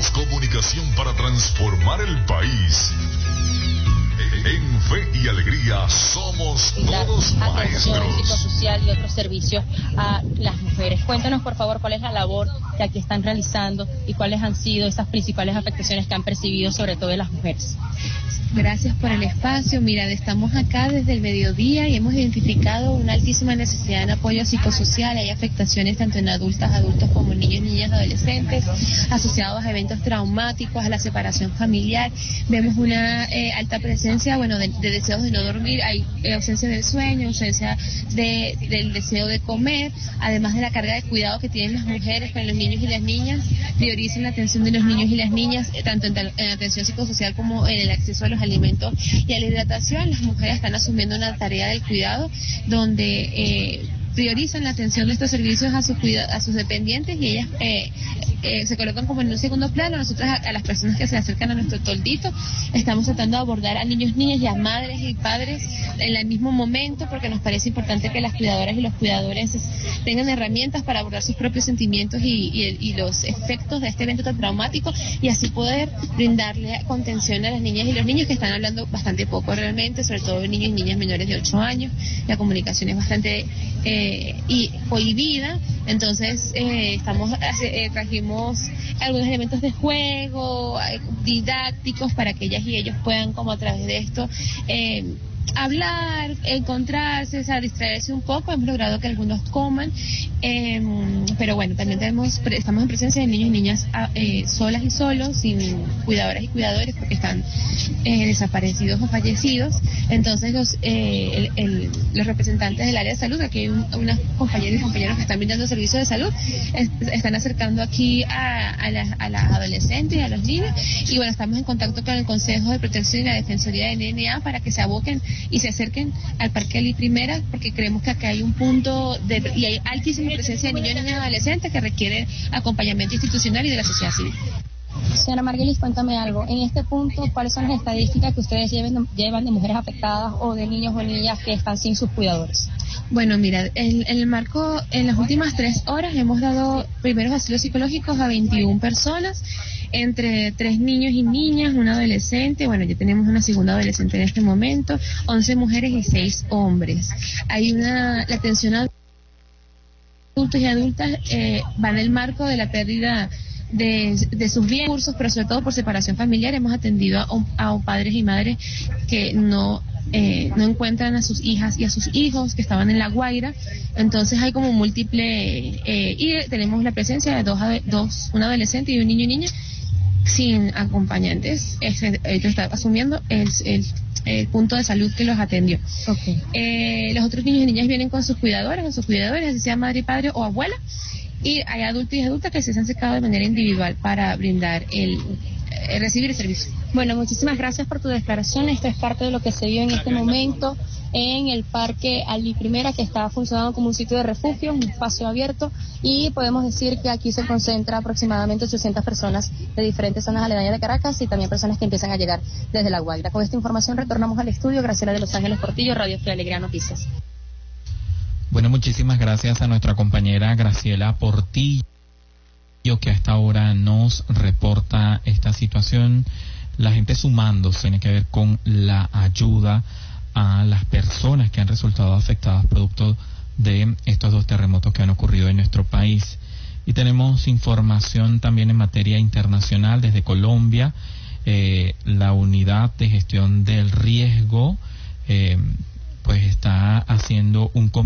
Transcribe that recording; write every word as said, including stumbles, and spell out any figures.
Somos comunicación para transformar el país. En Fe y Alegría somos todos maestros. Atención psicosocial y otros servicios a las mujeres. Cuéntanos, por favor, cuál es la labor que aquí están realizando y cuáles han sido esas principales afectaciones que han percibido, sobre todo de las mujeres. Gracias por el espacio. Mira, estamos acá desde el mediodía y hemos identificado una altísima necesidad en apoyo psicosocial. Hay afectaciones tanto en adultas, adultos como en niños, niñas, adolescentes, asociados a eventos traumáticos, a la separación familiar. Vemos una eh, alta presencia, bueno, de, de deseos de no dormir, hay eh, ausencia del sueño, ausencia de, del deseo de comer, además de la carga de cuidado que tienen las mujeres con los niños y las niñas. Priorizan la atención de los niños y las niñas, eh, tanto en, en atención psicosocial como en el acceso a los alimentos y a la hidratación. Las mujeres están asumiendo una tarea del cuidado donde eh, priorizan la atención de estos servicios a sus cuida a sus dependientes y ellas eh, eh, se colocan como en un segundo plano. Nosotras a, a las personas que se acercan a nuestro toldito estamos tratando de abordar a niños, niñas y a madres y padres en el mismo momento, porque nos parece importante que las cuidadoras y los cuidadores tengan herramientas para abordar sus propios sentimientos y, y, el, y los efectos de este evento tan traumático, y así poder brindarle contención a las niñas y los niños que están hablando bastante poco realmente, sobre todo niños y niñas menores de ocho años. La comunicación es bastante eh, y cohibida, entonces eh, estamos eh, trajimos algunos elementos de juego eh, didácticos para que ellas y ellos puedan, como a través de esto, eh, hablar, encontrarse, o sea, distraerse un poco. Hemos logrado que algunos coman, eh, pero bueno, también tenemos, estamos en presencia de niños y niñas eh, solas y solos, sin cuidadoras y cuidadores, porque están eh, desaparecidos o fallecidos. Entonces los eh, el, el, los representantes del área de salud, aquí hay un, unas compañeras y compañeros que están brindando servicios de salud, es, están acercando aquí a, a, las, a las adolescentes y a los niños, y bueno, estamos en contacto con el Consejo de Protección y la Defensoría de N N A para que se aboquen y se acerquen al Parque Ali Primera, porque creemos que acá hay un punto de, y hay altísima presencia de niños y niñas y adolescentes que requieren acompañamiento institucional y de la sociedad civil. Señora Marguelis, cuéntame algo. En este punto, ¿cuáles son las estadísticas que ustedes lleven, llevan de mujeres afectadas o de niños o niñas que están sin sus cuidadores? Bueno, mira, en, en el marco, en las últimas tres horas hemos dado primeros asilos psicológicos a veintiuna personas, entre tres niños y niñas, un adolescente, bueno, ya tenemos una segunda adolescente en este momento, once mujeres y seis hombres. Hay una, la atención a adultos y adultas eh, va en el marco de la pérdida de, de sus bienes, cursos, pero sobre todo por separación familiar. Hemos atendido a, a padres y madres que no eh, no encuentran a sus hijas y a sus hijos que estaban en La Guaira. Entonces hay como múltiple eh, y tenemos la presencia de dos, dos un adolescente y un niño y niña sin acompañantes. Este, esto está asumiendo el, el, el punto de salud que los atendió. Okay. Eh, los otros niños y niñas vienen con sus cuidadores o sus cuidadores, así sea madre y padre o abuela, y hay adultos y adultas que se han acercado de manera individual para brindar el, el recibir el servicio. Bueno, muchísimas gracias por tu declaración. Esto es parte de lo que se vio en este momento en el Parque Ali Primera, que está funcionando como un sitio de refugio, un espacio abierto, y podemos decir que aquí se concentra aproximadamente ochocientas personas de diferentes zonas aledañas de Caracas y también personas que empiezan a llegar desde La Guaira. Con esta información retornamos al estudio. Graciela de Los Ángeles Portillo, Radio Fe y Alegría Noticias. Bueno, muchísimas gracias a nuestra compañera Graciela Portillo, que a esta hora nos reporta esta situación. La gente sumándose tiene que ver con la ayuda a las personas que han resultado afectadas producto de estos dos terremotos que han ocurrido en nuestro país. Y tenemos información también en materia internacional desde Colombia. Eh, la unidad de gestión del riesgo eh, pues está haciendo un